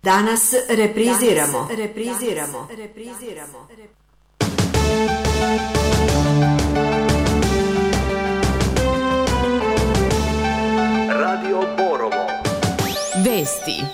Danas repriziramo. Radio Borovo. Vesti.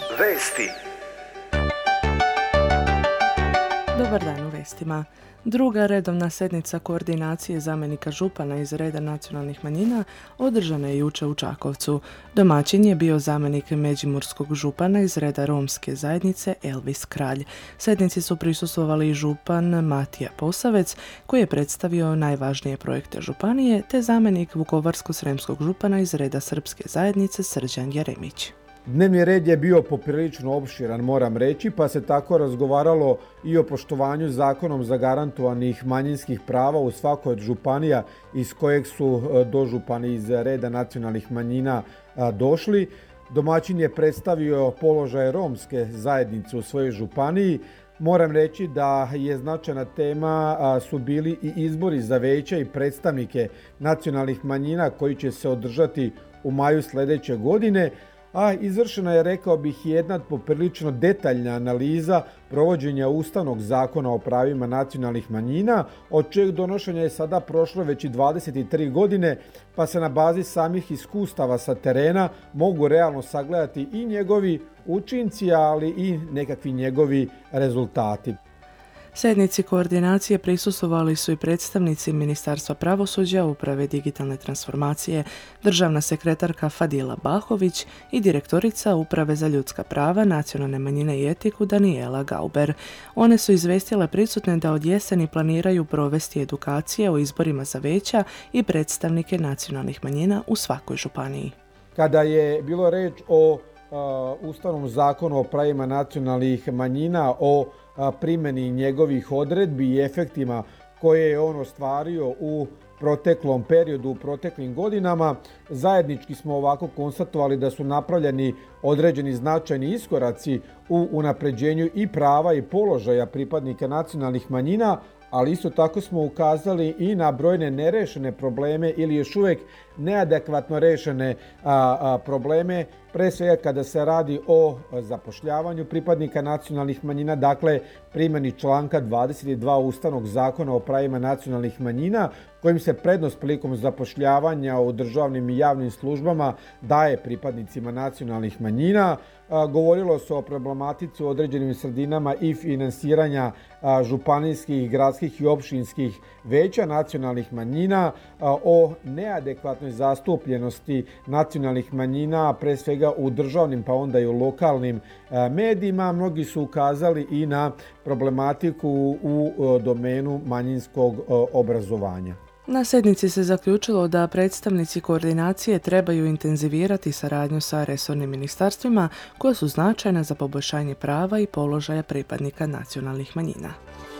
Dobar dan u vestima. Druga redovna sjednica koordinacije zamjenika župana iz reda nacionalnih manjina održana je jučer u Čakovcu. Domaćin je bio zamjenik međimurskog župana iz reda romske zajednice Elvis Kralj. Sjednici su prisustvovali i župan Matija Posavec, koji je predstavio najvažnije projekte županije, te zamjenik vukovarsko-sremskog župana iz reda srpske zajednice Srđan Jeremić. Dnevni red je bio poprilično opširan, moram reći, pa se tako razgovaralo i o poštovanju zakonom zagarantovanih manjinskih prava u svakoj od županija iz kojeg su dožupani iz reda nacionalnih manjina došli. Domaćin je predstavio položaj romske zajednice u svojoj županiji. Moram reći da je značajna tema su bili i izbori za veća i predstavnike nacionalnih manjina koji će se održati u maju sljedeće godine, a izvršena je, rekao bih, jedna poprilično detaljna analiza provođenja Ustavnog zakona o pravima nacionalnih manjina, od čijeg donošenja je sada prošlo već i 23 godine, pa se na bazi samih iskustava sa terena mogu realno sagledati i njegovi učinci, ali i nekakvi njegovi rezultati. Sjednici koordinacije prisustvovali su i predstavnici Ministarstva pravosuđa, uprave digitalne transformacije, državna sekretarka Fadila Bahović i direktorica Uprave za ljudska prava, nacionalne manjine i etiku Danijela Gauber. One su izvestile prisutne da od jeseni planiraju provesti edukacije o izborima za veća i predstavnike nacionalnih manjina u svakoj županiji. Kada je bilo reč o Ustavnom zakonu o pravima nacionalnih manjina, o primjeni njegovih odredbi i efektima koje je on ostvario u proteklom periodu, u proteklim godinama, zajednički smo ovako konstatovali da su napravljeni određeni značajni iskoraci u unapređenju i prava i položaja pripadnika nacionalnih manjina, ali isto tako smo ukazali i na brojne nerešene probleme ili još uvijek neadekvatno rešene probleme, pre svega kada se radi o zapošljavanju pripadnika nacionalnih manjina, dakle primjeni članka 22 Ustavnog zakona o pravima nacionalnih manjina, kojim se prednost prilikom zapošljavanja u državnim i javnim službama daje pripadnicima nacionalnih manjina. Govorilo se o problematici u određenim sredinama i finansiranja županijskih, gradskih i opštinskih veća nacionalnih manjina, o neadekvatnoj zastupljenosti nacionalnih manjina, pre svega u državnim pa onda i u lokalnim medijima. Mnogi su ukazali i na problematiku u domenu manjinskog obrazovanja. Na sjednici se zaključilo da predstavnici koordinacije trebaju intenzivirati saradnju sa resornim ministarstvima koja su značajna za poboljšanje prava i položaja pripadnika nacionalnih manjina.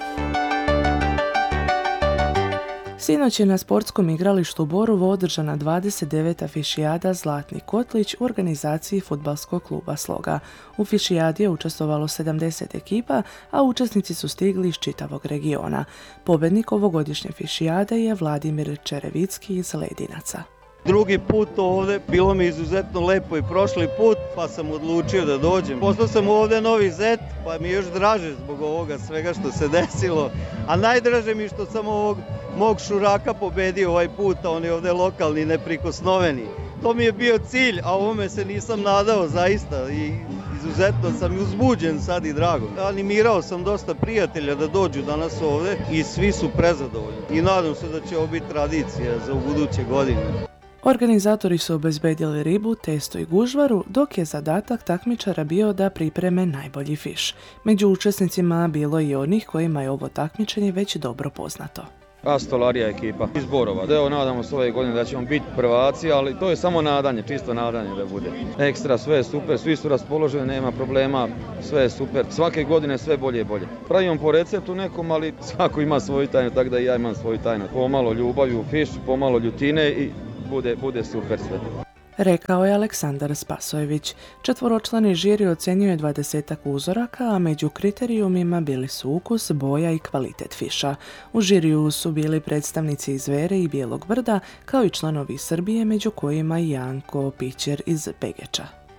Sinoć je na sportskom igralištu u Borovu održana 29. fišijada Zlatni kotlić u organizaciji fudbalskog kluba Sloga. U fišijadi je učestvovalo 70 ekipa, a učesnici su stigli iz čitavog regiona. Pobjednik ovogodišnje fišijade je Vladimir Čerevicki iz Ledinaca. Drugi put ovdje, bilo mi izuzetno lepo i prošli put, pa sam odlučio da dođem. Postao sam ovdje novi zet, pa mi je još draže zbog ovoga svega što se desilo. A najdraže mi što sam ovog mog šuraka pobedio ovaj put, a on je ovdje lokalni, neprikosnoveni. To mi je bio cilj, a ovome se nisam nadao zaista i izuzetno sam uzbuđen sad i drago. Animirao sam dosta prijatelja da dođu danas ovdje i svi su prezadovoljni. I nadam se da će ovo biti tradicija za u buduće godine. Organizatori su obezbedili ribu, testo i gužvaru, dok je zadatak takmičara bio da pripreme najbolji fiš. Među učesnicima bilo i onih kojima je ovo takmičenje već dobro poznato. Stolarija ekipa iz Borova. Evo, nadamo se ove godine da ćemo biti prvaci, ali to je samo nadanje, čisto nadanje da bude. Ekstra, sve je super, svi su raspoloženi, nema problema, sve je super. Svake godine sve bolje i bolje. Pravimo po receptu nekom, ali svako ima svoju tajnu, tako da i ja imam svoju tajnu. Pomalo ljubavi u fiš, pomalo ljutine i bude super sve. Rekao je Aleksandar Spasojević. Četvoročlani žiri ocenjuje 20 uzoraka, a među kriterijumima bili su ukus, boja i kvalitet fiša. U žiriju su bili predstavnici iz Vere i Bijelog Brda, kao i članovi Srbije, među kojima i Janko Pićer iz Begeča.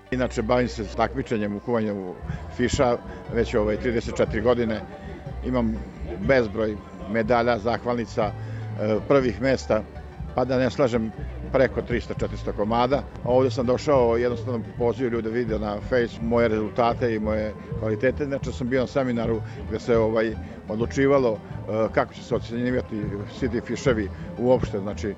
Inače, bavim se takmičenjem u kuvanju fiša već 34 godine. Imam bezbroj medalja, zahvalnica, prvih mesta, pa da ne slažem preko 300-400 komada. A ovdje sam došao jednostavno poziv ljude vide na Face moje rezultate i moje kvalitete. Znači sam bio na seminaru gdje se odlučivalo kako će se ocjenjivati svi ti fiševi uopšte, znači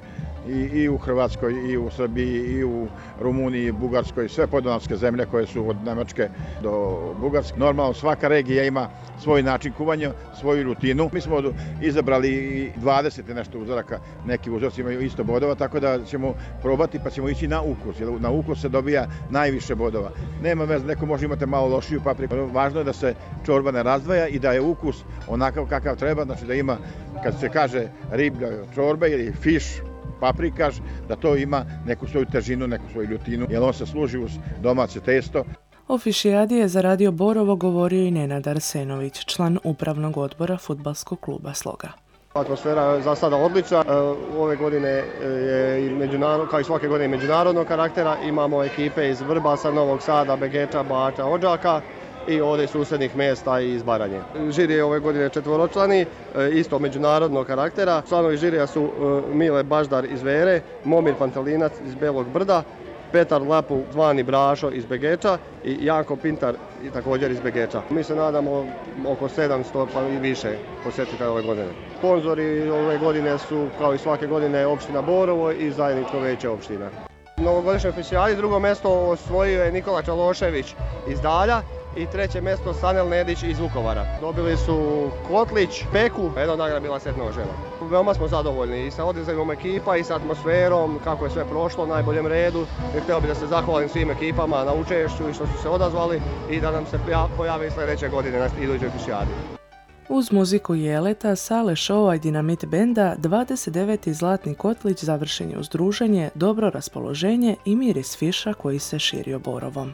i u Hrvatskoj, i u Srbiji, i u Rumuniji, i Bugarskoj, sve podunavske zemlje koje su od Nemačke do Bugarske. Normalno svaka regija ima svoj način kuvanja, svoju rutinu. Mi smo izabrali 20 i nešto uzoraka, neki uzorci imaju isto bodova, tako da ćemo probati pa ćemo ići na ukus, jer na ukus se dobija najviše bodova. Nema veze, neko može imati malo lošiju papriku. Važno je da se čorba ne razdvaja i da je ukus onakav kakav treba, znači da ima, kad se kaže riblja čorba ili fiš, paprikaš, da to ima neku svoju težinu, neku svoju ljutinu, jer on se služi uz domaće testo. O fišijadi je za Radio Borovo govorio i Nenad Arsenović, član upravnog odbora fudbalskog kluba Sloga. Atmosfera je za sada odlična. Ove godine je kao i svake godine međunarodnog karaktera. Imamo ekipe iz Vrbasa, Novog Sada, Begeča, Bača, Odžaka i ovdje susjednih mjesta iz Baranje. Žiri je ove godine 4-člani, isto međunarodnog karaktera. Članovi žirija su Mile Baždar iz Vere, Momir Pantelinac iz Belog Brda, Petar Lapu zvani Brašo iz Begeča i Janko Pintar također iz Begeča. Mi se nadamo oko 700 pa i više posjetitelja ove godine. Sponzori ove godine su kao i svake godine opština Borovo i zajedničko veće opština. Novogodišnjoj fišijadi drugo mjesto osvojio je Nikola Čalošević iz Dalja i treće mjesto Sanel Nedić iz Vukovara. Dobili su kotlić, peku, jedna nagrada bila set noževa. Veoma smo zadovoljni i sa odizajom ekipa i sa atmosferom, kako je sve prošlo u najboljem redu. Htio bih da se zahvalim svim ekipama na učešću i što su se odazvali i da nam se pojave i sljedeće godine na idućoj fišijadi. Uz muziku Jeleta, Sale Šova i Dinamit Benda, 29. Zlatni kotlić završen je uz druženje, dobro raspoloženje i miris fiša koji se širio Borovom.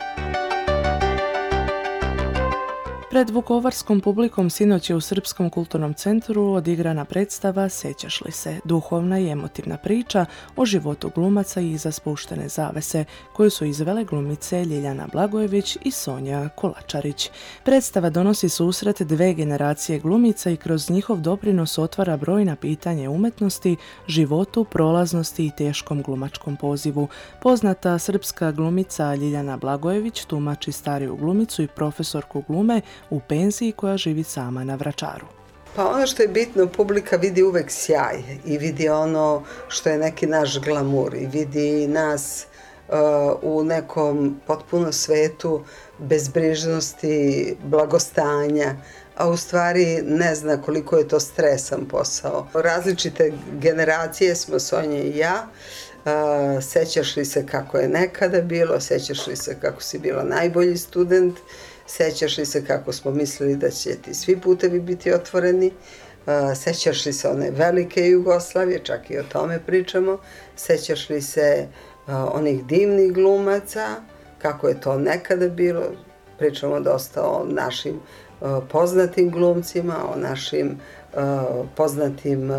Pred vukovarskom publikom sinoć je u Srpskom kulturnom centru odigrana predstava Sećaš li se, duhovna i emotivna priča o životu glumaca i iza spuštene zavese, koju su izvele glumice Ljiljana Blagojević i Sonja Kolačarić. Predstava donosi susret dve generacije glumica i kroz njihov doprinos otvara brojna pitanja umetnosti, životu, prolaznosti i teškom glumačkom pozivu. Poznata srpska glumica Ljiljana Blagojević tumači stariju glumicu i profesorku glume u penziji koja živi sama na Vračaru. Pa ono što je bitno, publika vidi uvek sjaj i vidi ono što je neki naš glamur i vidi nas u nekom potpuno svetu bezbrižnosti, blagostanja, a u stvari ne zna koliko je to stresan posao. Različite generacije smo, Sonja i ja. Sećaš li se kako je nekada bilo, sećaš li se kako si bila najbolji student, sećaš li se kako smo mislili da će ti svi putevi biti otvoreni, sećaš li se one velike Jugoslavije, čak i o tome pričamo, sećaš li se onih divnih glumaca, kako je to nekada bilo, pričamo dosta o našim poznatim glumcima, o našim poznatim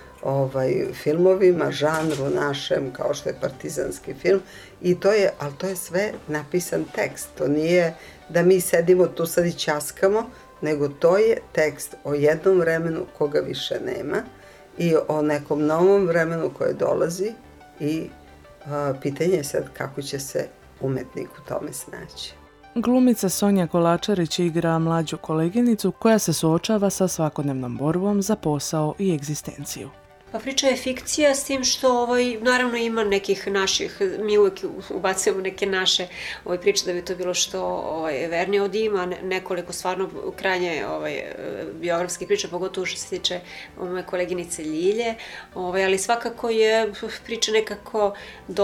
filmovima, žanru našem, kao što je partizanski film, ali to je sve napisan tekst, to nije da mi sedimo tu sad i ćaskamo, nego to je tekst o jednom vremenu koga više nema i o nekom novom vremenu koje dolazi i pitanje je sad kako će se umetnik u tome snaći. Glumica Sonja Kolačarić igra mlađu koleginicu koja se suočava sa svakodnevnom borbom za posao i egzistenciju. Pa priča je fikcija s tim što naravno ima nekih naših, mi uvijek ubacujemo neke naše priče da bi to bilo što vernije od ima, nekoliko stvarno krajnje biografskih priča, pogotovo što se tiče moje koleginice Ljilje, ali svakako je priča nekako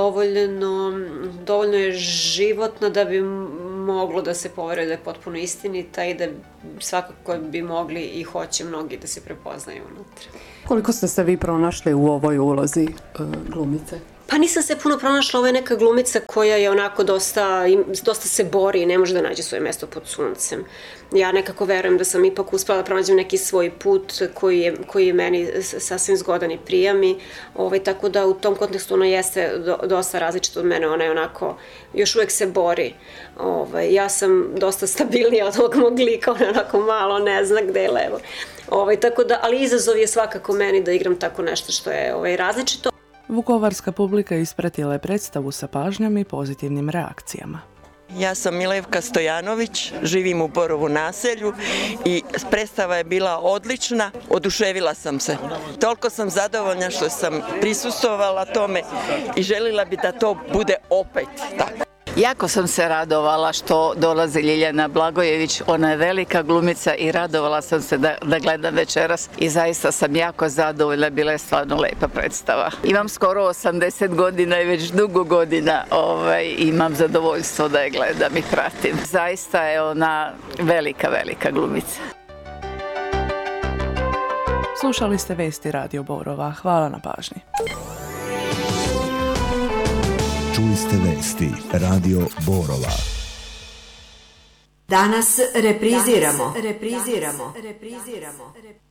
dovoljno je životna da bi moglo da se poveruje da je potpuno istinita i da svakako bi mogli i hoće mnogi da se prepoznaju unutra. Koliko ste se vi pronašli u ovoj ulozi glumice? Pa nisam se puno pronašla, ovo je neka glumica koja je onako dosta se bori i ne može da nađe svoje mesto pod suncem. Ja nekako verujem da sam ipak uspela da pronađem neki svoj put koji je meni sasvim zgodan i prija mi, tako da u tom kontekstu ona jeste dosta različita od mene, ona je onako, još uvek se bori. Ja sam dosta stabilnija od ovog mog lika, ona onako malo ne zna gde je levo. Tako da, ali izazov je svakako meni da igram tako nešto što je različito. Vukovarska publika ispratila je predstavu sa pažnjom i pozitivnim reakcijama. Ja sam Milevka Stojanović, živim u Borovu naselju i predstava je bila odlična, oduševila sam se. Toliko sam zadovoljna što sam prisustvovala tome i željela bi da to bude opet tako. Jako sam se radovala što dolazi Ljiljana Blagojević, ona je velika glumica i radovala sam se da gledam večeras i zaista sam jako zadovoljna, bila je stvarno lepa predstava. Imam skoro 80 godina i već dugo godina imam zadovoljstvo da je gledam i pratim. Zaista je ona velika, velika glumica. Slušali ste vesti Radio Borova. Hvala na pažnji. Čuli ste vesti Radio Borova. Danas repriziramo.